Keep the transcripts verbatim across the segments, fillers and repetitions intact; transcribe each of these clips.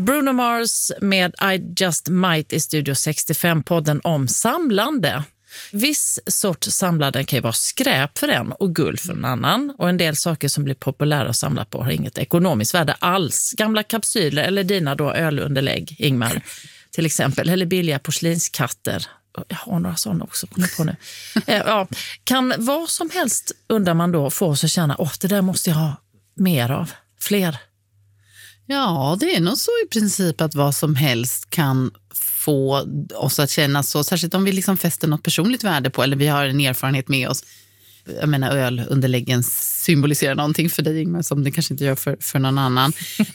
Bruno Mars med I Just Might i Studio sextiofem-podden om samlande. Viss sorts samlande kan ju vara skräp för en och guld för en annan. Och en del saker som blir populära att samla på har inget ekonomiskt värde alls. Gamla kapsyler eller dina då ölunderlägg, Ingmar, till exempel. Eller billiga porslinskatter. Jag har några sådana också på nu. Ja, kan vad som helst undrar man då få oss att känna åh, det där måste jag ha mer av. Fler. Ja, det är nog så i princip att vad som helst kan få oss att känna så, särskilt om vi liksom fäster något personligt värde på eller vi har en erfarenhet med oss. Jag menar, ölunderläggen symboliserar någonting för dig, Ingmar, som det kanske inte gör för, för någon annan.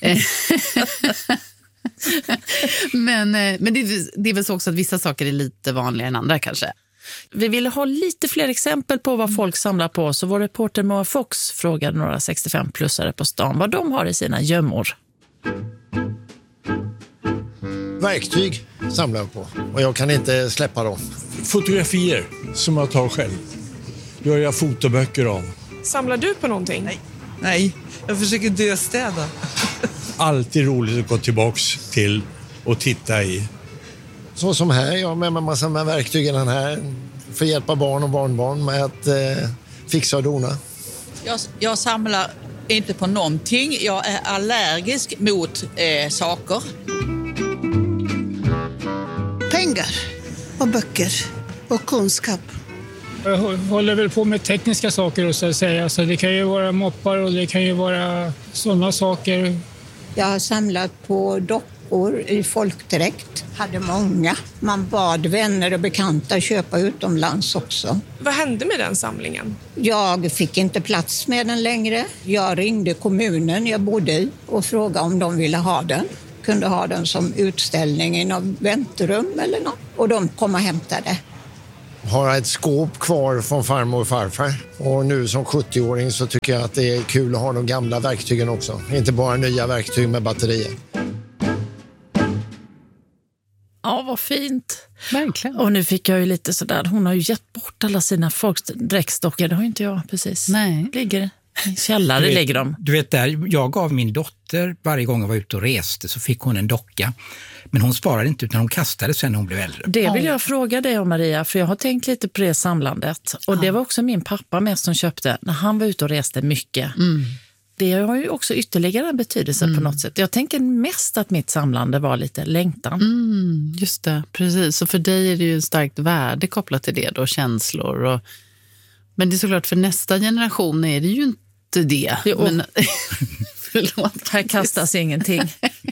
men men det, det är väl så också att vissa saker är lite vanligare än andra kanske. Vi ville ha lite fler exempel på vad folk samlar på, så vår reporter Moa Fox frågade några sextiofem-plussare på stan vad de har i sina gömmor. Verktyg samlar jag på och jag kan inte släppa dem. Fotografier som jag tar själv. Gör jag fotoböcker av. Samlar du på någonting? Nej, Nej. Jag försöker döstäda. Alltid roligt att gå tillbaks till och titta i. Så som här, jag har med mig massor med verktyg i den här för att hjälpa barn och barnbarn med att eh, fixa och dona. Jag, jag samlar inte på någonting. Jag är allergisk mot eh, saker. Pengar och böcker och kunskap. Jag håller väl på med tekniska saker och så att säga. Så det kan ju vara moppar och det kan ju vara sådana saker. Jag har samlat på dockor i folkdräkt. Hade många. Man bad vänner och bekanta köpa utomlands också. Vad hände med den samlingen? Jag fick inte plats med den längre. Jag ringde kommunen jag bodde i och frågade om de ville ha den. Kunde ha den som utställning i något väntrum eller något. Och de kom och hämtade. Har ett skåp kvar från farmor och farfar. Och nu som sjuttio-åring så tycker jag att det är kul att ha de gamla verktygen också. Inte bara nya verktyg med batterier. Ja, vad fint. Verkligen. Och nu fick jag ju lite sådär, hon har ju gett bort alla sina folks dräktstockar. Det har ju inte jag precis. Nej. Ligger i källare vet, ligger de. Du vet där, jag gav min dotter varje gång jag var ute och reste så fick hon en docka. Men hon sparade inte utan hon kastade sen när hon blev äldre. Det vill jag fråga dig om, Maria, för jag har tänkt lite på det samlandet. Och det var också min pappa mest som köpte när han var ute och reste mycket. Mm. Det har ju också ytterligare en betydelse mm. på något sätt. Jag tänker mest att mitt samlande var lite längtan. Mm, just det, precis. Så för dig är det ju ett starkt värde kopplat till det då, känslor. Och... Men det är såklart för nästa generation är det ju inte det. Jo. Men... Förlåt. Här kastas ingenting.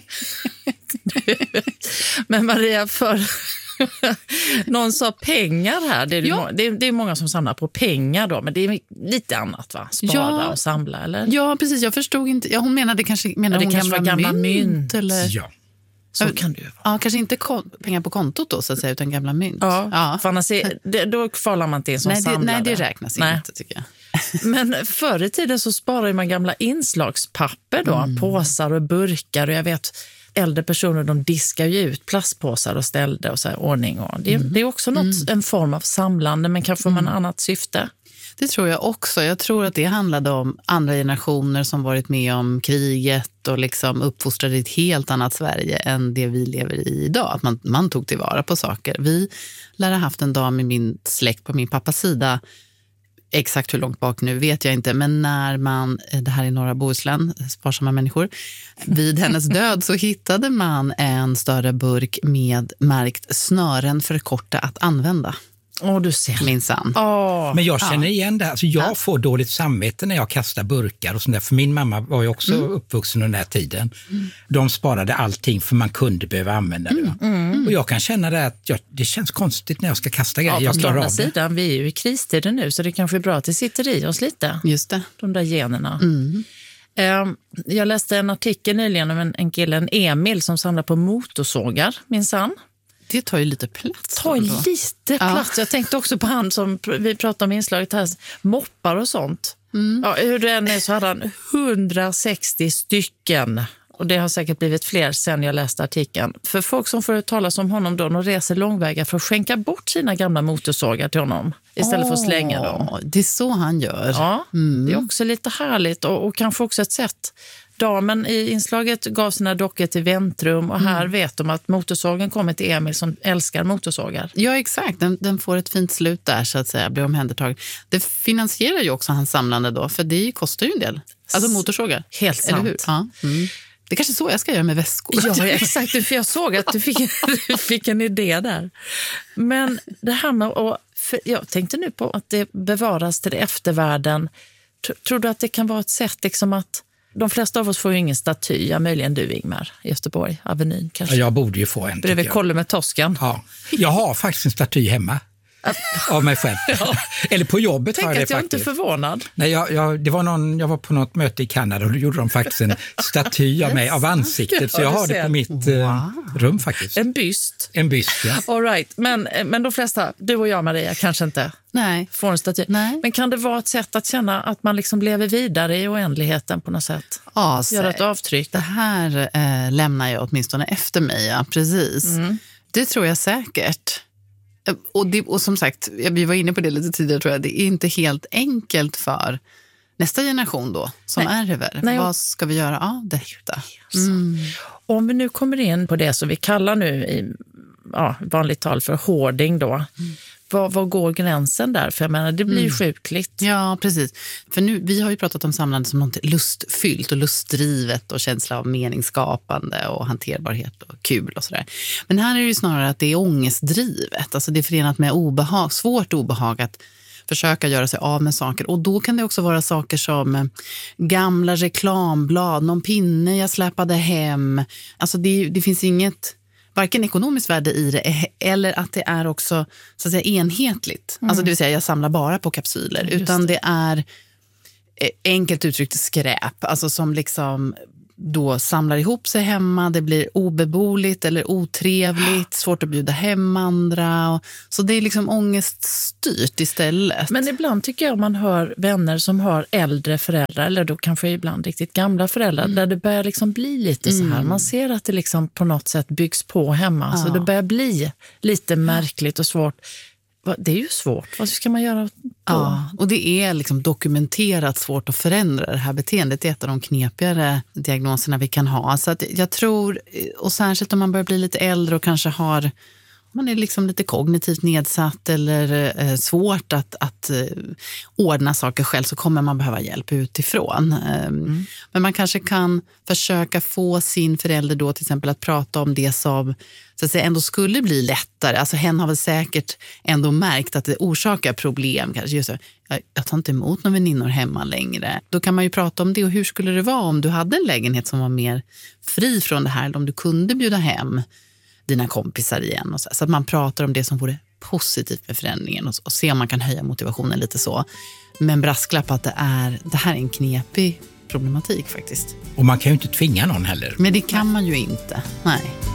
Men Maria, för någon sa pengar här. Det är, ja. det, är, det är många som samlar på pengar då, men det är lite annat va? Spara ja. och samla, eller? Ja, precis. Jag förstod inte. Ja, hon menade kanske, menade ja, det hon kanske gamla, gamla mynt. mynt. Eller? Ja. Så ja, kan det ju vara. Ja, kanske inte kon- pengar på kontot då så att säga, utan gamla mynt. Ja, ja. För annars är, det, då kvalar man till som nej, det, samlare. Nej, det räknas nej. inte tycker jag. Men förr i tiden så sparar man gamla inslagspapper då, mm. påsar och burkar, och jag vet äldre personer, de diskar ju ut plastpåsar och ställde och så här ordning. Och det, mm. det är också något, mm. en form av samlande, men kanske mm. med en annat syfte. Det tror jag också. Jag tror att det handlade om andra generationer som varit med om kriget och liksom uppfostrade i ett helt annat Sverige än det vi lever i idag. Att man, man tog tillvara på saker. Vi lär ha haft en dam i min släkt på min pappas sida. Exakt hur långt bak nu vet jag inte, men när man, det här är norra Bohuslän, sparsamma människor, vid hennes död så hittade man en större burk med märkt snören för korta att använda. Åh, oh, du ser. Minsann. Oh. Men jag känner igen det. Alltså jag ja. får dåligt samvete när jag kastar burkar och sånt där. För min mamma var ju också mm. uppvuxen under den här tiden. Mm. De sparade allting för man kunde behöva använda det. Mm. Mm. Och jag kan känna det att jag, det känns konstigt när jag ska kasta grejer. Ja, jag klarar av sidan, vi är ju i kristider nu så det kanske är bra att det sitter i oss lite. Just det. De där generna. Mm. Jag läste en artikel nyligen om en, en kille, en Emil, som samlar på motorsågar, minsann. Det tar ju lite plats. Det tar ju lite plats. Ja. Jag tänkte också på han som vi pratade om inslaget här, moppar och sånt. Mm. Ja, hur det än är så hade han hundrasextio stycken. Och det har säkert blivit fler sen jag läste artikeln. För folk som får talas om honom då, de reser långväga för att skänka bort sina gamla motorsågar till honom. Istället oh, för att slänga dem. Det är så han gör. Ja, mm. det är också lite härligt och, och kanske också ett sätt damen i inslaget gav sina dockor till väntrum och här mm. vet de att motorsågen kommer till Emil som älskar motorsågar. Ja, exakt. Den, den får ett fint slut där så att säga, blir omhändertagen. Det finansierar ju också hans samlande då, för det kostar ju en del. Alltså motorsågar. Helt sant. Eller hur? Ja. Mm. Det är kanske så jag ska göra med väskor. Ja, exakt. För jag såg att du fick, du fick en idé där. Men det här med att... Jag tänkte nu på att det bevaras till eftervärlden. Tror du att det kan vara ett sätt liksom att... De flesta av oss får ju ingen staty, ja, möjligen du Ingmar, i Göteborg, Avenyn kanske. Ja, jag borde ju få en. Bredvid Kolle med Toskan. Ja, jag har faktiskt en staty hemma. Av mig själv. Ja. Eller på jobbet Tänk har jag det att jag faktiskt. Inte förvånad. Nej, jag, jag, det var någon, jag var på något möte i Kanada och då gjorde de faktiskt en staty av mig av ansiktet. Så jag har det på mitt wow. eh, rum faktiskt. En byst. En byst, ja. All right. men, men de flesta, du och jag Maria, kanske inte Nej. får en staty. Nej. Men kan det vara ett sätt att känna att man liksom lever vidare i oändligheten på något sätt? Ja, göra ett avtryck. Det här eh, lämnar jag åtminstone efter mig, ja, precis. Mm. Det tror jag säkert. Och, det, och som sagt, vi var inne på det lite tidigare tror jag, det är inte helt enkelt för nästa generation då, som Nej. är över. Nej, Vad ska vi göra av detta? Mm. Om vi nu kommer in på det som vi kallar nu i ja, vanligt tal för hoarding då, mm. vad, vad går gränsen där? För jag menar, det blir ju mm. sjukligt. Ja, precis. För nu, vi har ju pratat om samlande som något lustfyllt och lustdrivet och känsla av meningsskapande och hanterbarhet och kul och sådär. Men här är det ju snarare att det är ångestdrivet. Alltså det är förenat med obehag, svårt obehag att försöka göra sig av med saker. Och då kan det också vara saker som gamla reklamblad, någon pinne jag släpade hem. Alltså det, det finns inget... varken ekonomiskt värde i det eller att det är också så att säga enhetligt. Mm. Alltså det vill säga jag samlar bara på kapsyler. Just utan det. det är enkelt uttryckt skräp. Alltså som liksom då samlar ihop sig hemma. Det blir obeboeligt eller otrevligt. Svårt att bjuda hem andra. Så det är liksom ångeststyrt istället. Men ibland tycker jag man hör vänner som har äldre föräldrar. Eller då kanske ibland riktigt gamla föräldrar. Mm. Där det börjar liksom bli lite mm. så här. Man ser att det liksom på något sätt byggs på hemma. Ja. Så det börjar bli lite märkligt och svårt. Det är ju svårt. Vad ska man göra då? Ja, och det är liksom dokumenterat svårt att förändra det här beteendet. Det är ett av de knepigare diagnoserna vi kan ha. Så att jag tror, och särskilt om man börjar bli lite äldre och kanske har, man är liksom lite kognitivt nedsatt eller eh, svårt att, att eh, ordna saker själv, så kommer man behöva hjälp utifrån. Eh, mm. Men man kanske kan försöka få sin förälder då till exempel att prata om det som så att säga ändå skulle bli lättare. Alltså hen har väl säkert ändå märkt att det orsakar problem. Kanske just så, jag, jag tar inte emot några väninnor hemma längre. Då kan man ju prata om det, och hur skulle det vara om du hade en lägenhet som var mer fri från det här, eller om du kunde bjuda hem dina kompisar igen. Och så, så att man pratar om det som vore positivt med förändringen och, och se om man kan höja motivationen lite så. Men brasklapp att det, är, det här är en knepig problematik faktiskt. Och man kan ju inte tvinga någon heller. Men det kan man ju inte, nej.